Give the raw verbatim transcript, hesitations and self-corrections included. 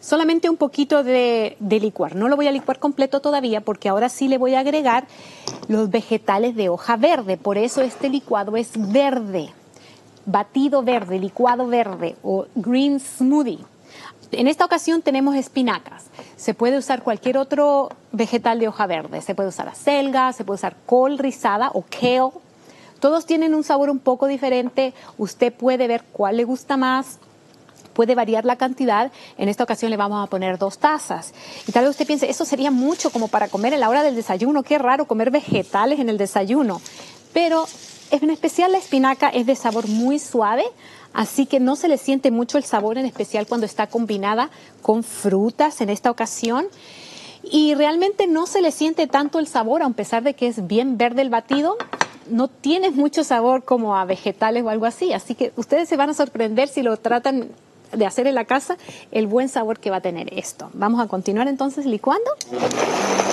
solamente un poquito de, de licuar. No lo voy a licuar completo todavía porque ahora sí le voy a agregar los vegetales de hoja verde. Por eso este licuado es verde, batido verde, licuado verde o green smoothie. En esta ocasión tenemos espinacas. Se puede usar cualquier otro vegetal de hoja verde. Se puede usar acelga, se puede usar col rizada o kale. Todos tienen un sabor un poco diferente. Usted puede ver cuál le gusta más. Puede variar la cantidad. En esta ocasión le vamos a poner dos tazas. Y tal vez usted piense, eso sería mucho como para comer en la hora del desayuno. Qué raro comer vegetales en el desayuno. Pero en especial la espinaca es de sabor muy suave, así que no se le siente mucho el sabor, en especial cuando está combinada con frutas en esta ocasión. Y realmente no se le siente tanto el sabor, a pesar de que es bien verde el batido. No tiene mucho sabor como a vegetales o algo así. Así que ustedes se van a sorprender si lo tratan de hacer en la casa, el buen sabor que va a tener esto. Vamos a continuar entonces licuando.